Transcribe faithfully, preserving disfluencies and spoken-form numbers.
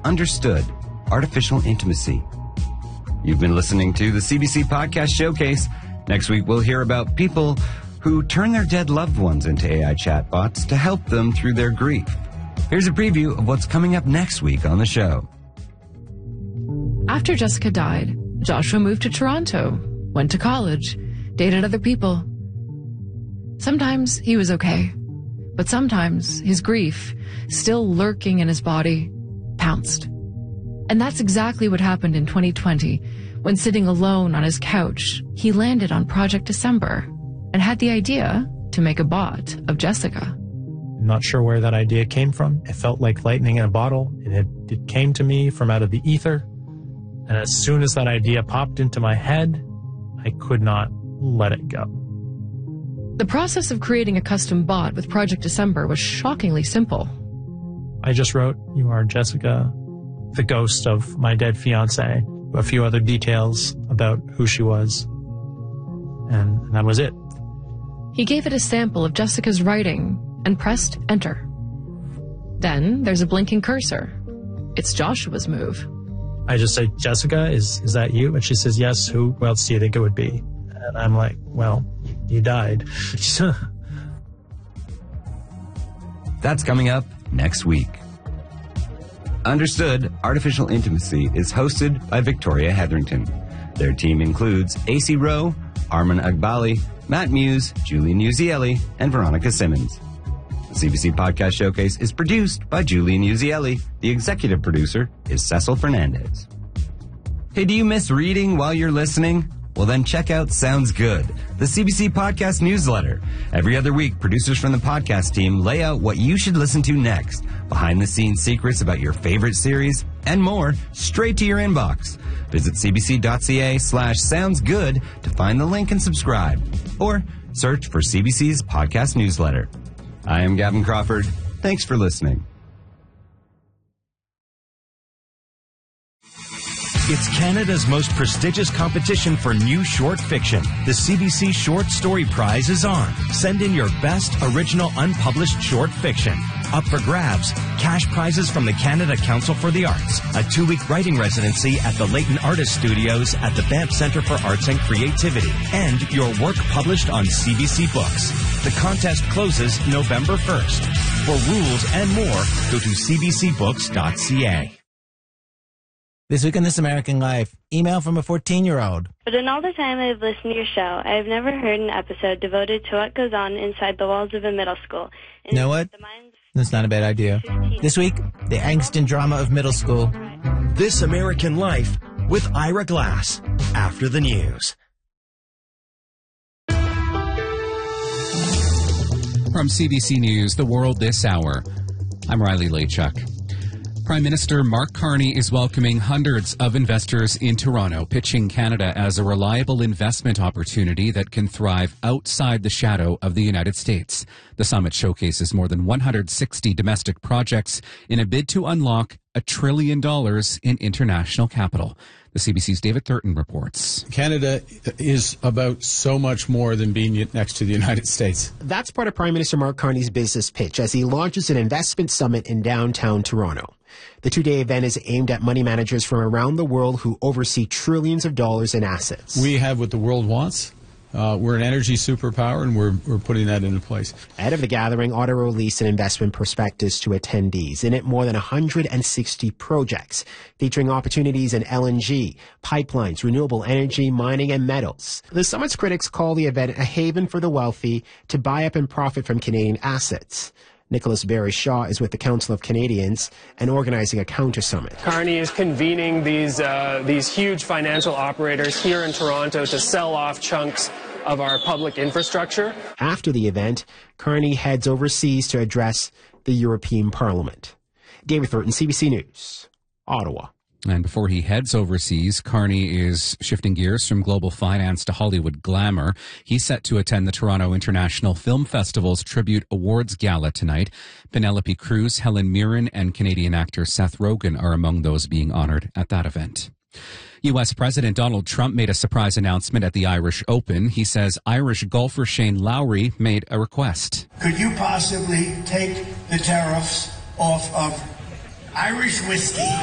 Understood: Artificial Intimacy. You've been listening to the C B C Podcast Showcase. Next week, we'll hear about people who turn their dead loved ones into A I chatbots to help them through their grief. Here's a preview of what's coming up next week on the show. After Jessica died, Joshua moved to Toronto, went to college, dated other people. Sometimes he was okay, but sometimes his grief, still lurking in his body, pounced. And that's exactly what happened in twenty twenty, when sitting alone on his couch, he landed on Project December and had the idea to make a bot of Jessica. I'm not sure where that idea came from. It felt like lightning in a bottle. It, had, it came to me from out of the ether. And as soon as that idea popped into my head, I could not let it go. The process of creating a custom bot with Project December was shockingly simple. I just wrote, "You are Jessica, the ghost of my dead fiancé," a few other details about who she was, and that was it. He gave it a sample of Jessica's writing and pressed enter. Then there's a blinking cursor. It's Joshua's move. I just say, "Jessica, is, is that you?" And she says, "Yes, who else do you think it would be?" And I'm like, "Well, you died." That's coming up next week. Understood: Artificial Intimacy is hosted by Victoria Hetherington. Their team includes A C Rowe, Armin Agbali, Matt Muse, Julian Uzieli, and Veronica Simmons. The C B C Podcast Showcase is produced by Julian Uzieli. The executive producer is Cecil Fernandez. Hey, do you miss reading while you're listening? Well, then check out Sounds Good, the C B C Podcast newsletter. Every other week, producers from the podcast team lay out what you should listen to next, behind-the-scenes secrets about your favorite series, and more, straight to your inbox. Visit cbc.ca slash sounds good to find the link and subscribe, or search for C B C's podcast newsletter. I am Gavin Crawford. Thanks for listening. It's Canada's most prestigious competition for new short fiction. The C B C Short Story Prize is on. Send in your best original unpublished short fiction. Up for grabs, cash prizes from the Canada Council for the Arts, a two-week writing residency at the Leighton Artist Studios at the Banff Centre for Arts and Creativity, and your work published on C B C Books. The contest closes November first. For rules and more, go to c b c books dot c a. This week in This American Life, email from a fourteen-year-old. But in all the time I've listened to your show, I have never heard an episode devoted to what goes on inside the walls of a middle school. You know what? That's not a bad idea. This week, the angst and drama of middle school. This American Life with Ira Glass, after the news. From C B C News, The World This Hour, I'm Riley Lachuk. Prime Minister Mark Carney is welcoming hundreds of investors in Toronto, pitching Canada as a reliable investment opportunity that can thrive outside the shadow of the United States. The summit showcases more than one hundred sixty domestic projects in a bid to unlock a trillion dollars in international capital. The C B C's David Thurton reports. Canada is about so much more than being next to the United States. That's part of Prime Minister Mark Carney's business pitch as he launches an investment summit in downtown Toronto. The two-day event is aimed at money managers from around the world who oversee trillions of dollars in assets. We have what the world wants. Uh, we're an energy superpower, and we're, we're putting that into place. Ahead of the gathering, Ottawa released an investment prospectus to attendees. In it, more than one hundred sixty projects, featuring opportunities in L N G, pipelines, renewable energy, mining, and metals. The summit's critics call the event a haven for the wealthy to buy up and profit from Canadian assets. Nicholas Barry Shaw is with the Council of Canadians and organizing a counter-summit. Carney is convening these, uh, these huge financial operators here in Toronto to sell off chunks of our public infrastructure. After the event, Carney heads overseas to address the European Parliament. David Thurton, C B C News, Ottawa. And before he heads overseas, Carney is shifting gears from global finance to Hollywood glamour. He's set to attend the Toronto International Film Festival's Tribute Awards Gala tonight. Penelope Cruz, Helen Mirren, and Canadian actor Seth Rogen are among those being honored at that event. U S President Donald Trump made a surprise announcement at the Irish Open. He says Irish golfer Shane Lowry made a request. Could you possibly take the tariffs off of Irish whiskey?